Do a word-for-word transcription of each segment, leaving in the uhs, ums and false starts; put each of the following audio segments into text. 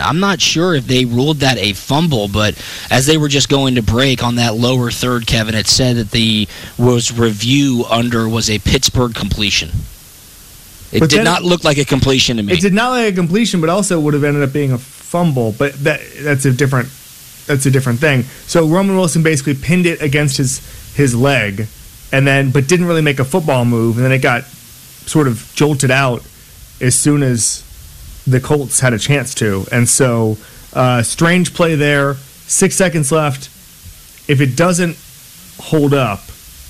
I'm not sure if they ruled that a fumble, but as they were just going to break on that lower third, Kevin, it said that the was review under was a Pittsburgh completion. It but did not look like a completion to me. It did not look like a completion, but also would have ended up being a fumble. But that that's a different that's a different thing. So Roman Wilson basically pinned it against his his leg, and then but didn't really make a football move, and then it got sort of jolted out as soon as the Colts had a chance to. And so uh, strange play there. Six seconds left. If it doesn't hold up,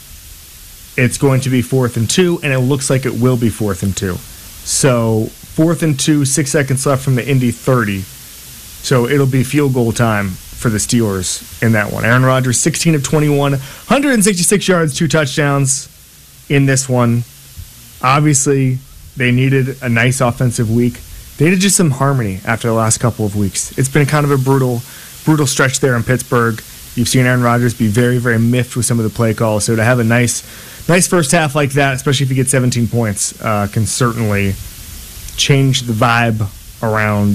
it's going to be fourth and two, and it looks like it will be fourth and two. So fourth and two, six seconds left from the Indy thirty. So it'll be field goal time for the Steelers in that one. Aaron Rodgers, sixteen of twenty-one, one hundred sixty-six yards, two touchdowns in this one. Obviously, they needed a nice offensive week. They needed just some harmony after the last couple of weeks. It's been kind of a brutal, brutal stretch there in Pittsburgh. You've seen Aaron Rodgers be very, very miffed with some of the play calls. So to have a nice, nice first half like that, especially if you get seventeen points, uh, can certainly change the vibe around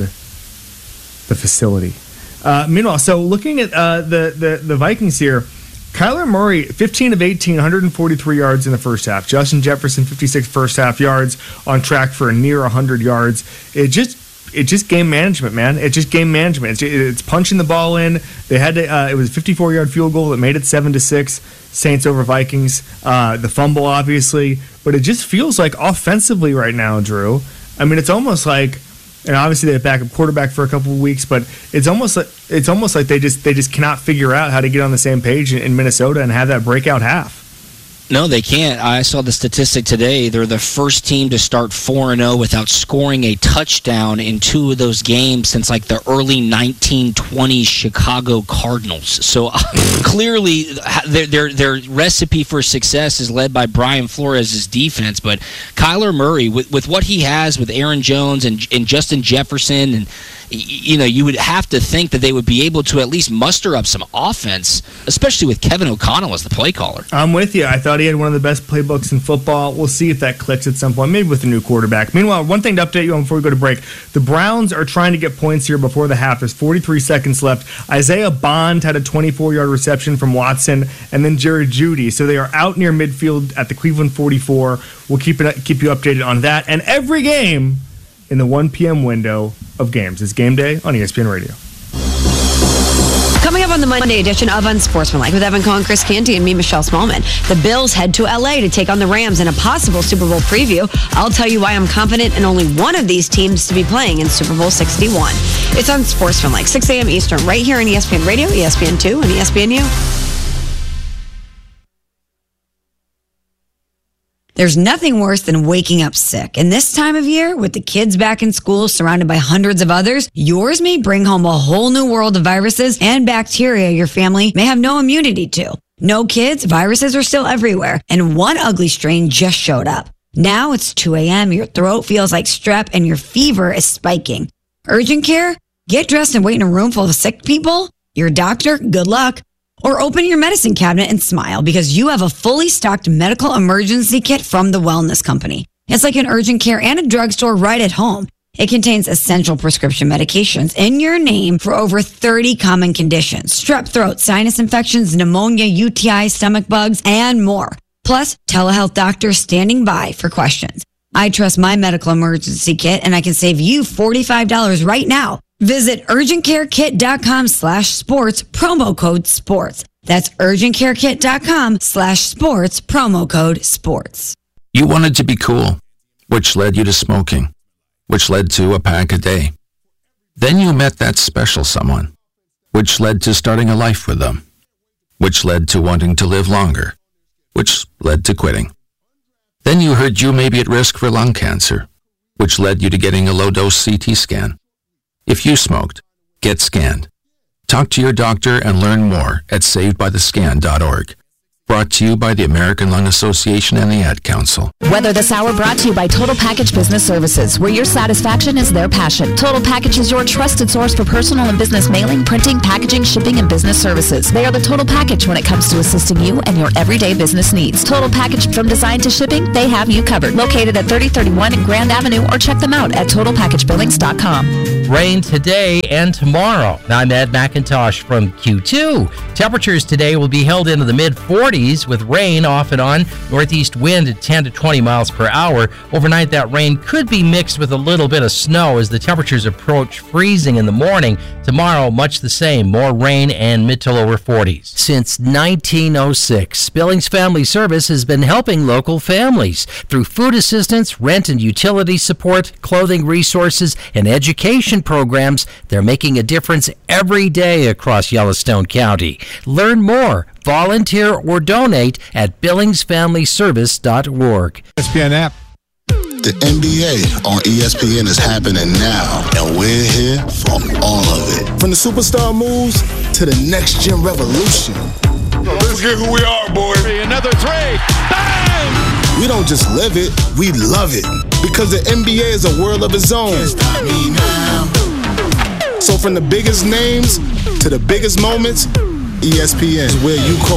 the facility. Uh, meanwhile, so looking at uh, the, the the Vikings here, Kyler Murray, fifteen of eighteen, one hundred forty-three yards in the first half. Justin Jefferson, fifty-six first half yards, on track for a near one hundred yards. It just it just game management, man. It's just game management. It's, it's punching the ball in. They had to. Uh, it was a fifty-four yard field goal that made it seven to six. Saints over Vikings. Uh, the fumble, obviously, but it just feels like offensively right now, Drew. I mean, it's almost like. And obviously they have backup quarterback for a couple of weeks, but it's almost like it's almost like they just they just cannot figure out how to get on the same page in, in Minnesota and have that breakout half. No, they can't. I saw the statistic today. They're the first team to start four and oh without scoring a touchdown in two of those games since like the early nineteen twenties Chicago Cardinals. So uh, clearly their, their their recipe for success is led by Brian Flores' defense. But Kyler Murray, with, with what he has with Aaron Jones and, and Justin Jefferson, and you know, you would have to think that they would be able to at least muster up some offense, especially with Kevin O'Connell as the play caller. I'm with you. I thought he had one of the best playbooks in football. We'll see if that clicks at some point, maybe with a new quarterback. Meanwhile, one thing to update you on before we go to break. The Browns are trying to get points here before the half. There's forty-three seconds left. Isaiah Bond had a twenty-four yard reception from Watson, and then Jerry Jeudy. So they are out near midfield at the Cleveland forty-four. We'll keep it, keep you updated on that. And every game in the one p.m. window of games. It's Game Day on E S P N Radio. Coming up on the Monday edition of Unsportsmanlike with Evan Cohen, Chris Canty, and me, Michelle Smallman. The Bills head to L A to take on the Rams in a possible Super Bowl preview. I'll tell you why I'm confident in only one of these teams to be playing in Super Bowl sixty-one. It's Unsportsmanlike, six a.m. Eastern, right here on E S P N Radio, E S P N two, and E S P N U. There's nothing worse than waking up sick. And this time of year, with the kids back in school surrounded by hundreds of others, yours may bring home a whole new world of viruses and bacteria your family may have no immunity to. No kids, viruses are still everywhere. And one ugly strain just showed up. Now it's two a.m., your throat feels like strep, and your fever is spiking. Urgent care? Get dressed and wait in a room full of sick people? Your doctor? Good luck. Or open your medicine cabinet and smile because you have a fully stocked medical emergency kit from the Wellness Company. It's like an urgent care and a drugstore right at home. It contains essential prescription medications in your name for over thirty common conditions. Strep throat, sinus infections, pneumonia, U T I, stomach bugs, and more. Plus, telehealth doctors standing by for questions. I trust my medical emergency kit and I can save you forty-five dollars right now. Visit urgentcarekit.com slash sports, promo code sports. That's urgentcarekit.com slash sports, promo code sports. You wanted to be cool, which led you to smoking, which led to a pack a day. Then you met that special someone, which led to starting a life with them, which led to wanting to live longer, which led to quitting. Then you heard you may be at risk for lung cancer, which led you to getting a low-dose C T scan. If you smoked, get scanned. Talk to your doctor and learn more at saved by the scan dot org. Brought to you by the American Lung Association and the Ad Council. Weather This Hour brought to you by Total Package Business Services, where your satisfaction is their passion. Total Package is your trusted source for personal and business mailing, printing, packaging, shipping, and business services. They are the total package when it comes to assisting you and your everyday business needs. Total Package, from design to shipping, they have you covered. Located at thirty thirty-one Grand Avenue, or check them out at total package billings dot com. with rain today and tomorrow. Now, I'm Ed McIntosh from Q two. Temperatures today will be held into the mid forties with rain off and on, northeast wind at ten to twenty miles per hour. Overnight, that rain could be mixed with a little bit of snow as the temperatures approach freezing in the morning. Tomorrow, much the same, more rain and mid to lower forties. Since nineteen oh six, Billings Family Service has been helping local families through food assistance, rent and utility support, clothing resources, and education programs. They're making a difference every day across Yellowstone County. Learn more, volunteer, or donate at billings family service dot org. E S P N app. The N B A on E S P N is happening now, and we're here for all of it. From the superstar moves to the next gen revolution. Let's get who we are, boy. Another three. Bang! We don't just live it, we love it. Because the N B A is a world of its own. Can't stop me now. So from the biggest names to the biggest moments, E S P N is where you call